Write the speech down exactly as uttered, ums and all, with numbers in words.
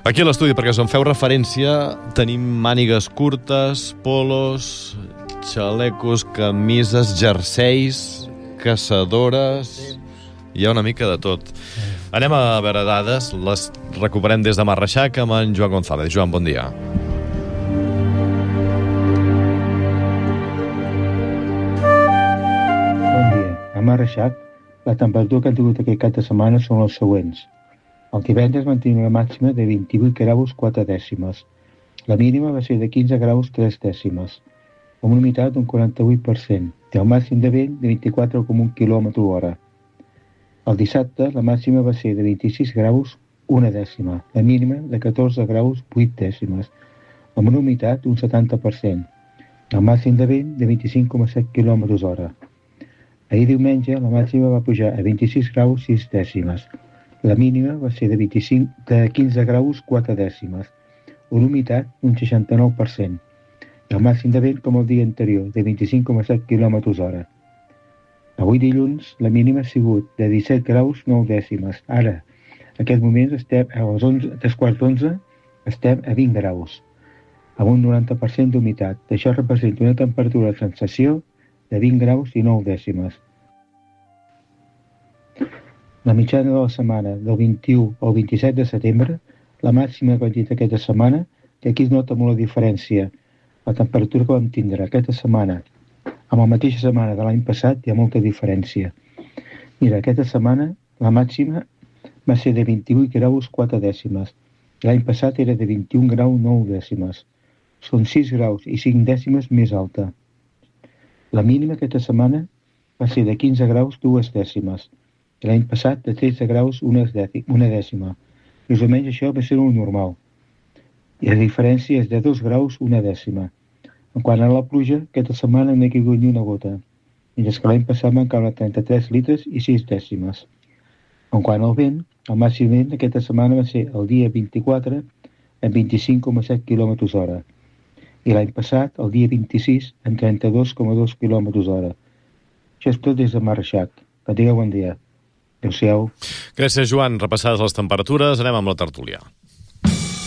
Aquí a l'estudi, perquè us en feu referència, tenim mànigues curtes, polos, xalecos, camises, jerseis, caçadores... Hi ha una mica de tot. Anem a veure dades, les recuperem des de Marreixac amb en Joan González. Joan, bon dia. Bon dia. A Marreixac, la temperatura que han tingut aquest cap de setmana són les següents. El divendres mantenim una màxima de vint-i-vuit graus quatre dècimes. La mínima va ser de quinze graus tres dècimes, amb una humitat d'un quaranta-vuit per cent, i el màxim de vent de vint-i-quatre coma un quilòmetre hora. El dissabte la màxima va ser de vint-i-sis graus una dècima, la mínima de catorze graus vuit dècimes, amb una humitat d'un setanta per cent, el màxim de vent de vint-i-cinc coma set quilòmetres hora. Ahir diumenge la màxima va pujar a vint-i-sis graus sis dècimes, la mínima va ser de, vint-i-cinc, de quinze graus quatre dècimes, una humitat d'un seixanta-nou per cent, i el màxim de vent com el dia anterior, de vint-i-cinc coma set quilòmetres hora. Avui dilluns la mínima ha sigut de disset graus nou dècimes. Ara, en aquest moment estem a les onze, tres quarts d'onze, estem a vint graus, amb un noranta per cent d'humitat. Això representa una temperatura de sensació de vint graus i nou dècimes. La mitjana de la setmana del vint-i-u al vint-i-set de setembre, la màxima que vam tindre aquesta setmana, que aquí es nota molt la diferència, la temperatura que vam tindre aquesta setmana amb la mateixa setmana de l'any passat hi ha molta diferència. Mira, aquesta setmana la màxima va ser de vint-i-vuit graus quatre dècimes. L'any passat era de vint-i-un graus nou dècimes. Són sis graus i cinc dècimes més alta. La mínima aquesta setmana va ser de quinze graus dues dècimes. L'any passat de tretze graus una dècima. Més o menys això va ser un normal. I la diferència és de dos graus una dècima. En quant a la pluja, aquesta setmana no hi ha caigut ni una gota, mentre que l'any passat van caure trenta-tres litres i sis dècimes. En quant al vent, el màxim vent aquesta setmana va ser el dia vint-i-quatre amb vint-i-cinc coma set quilòmetres hora i l'any passat, el dia vint-i-sis, amb trenta-dos coma dos quilòmetres hora. Això és tot des de Marreixac. Que tingueu bon dia. Adéu-siau. Gràcies, Joan. Repassades les temperatures, anem amb la tertúlia.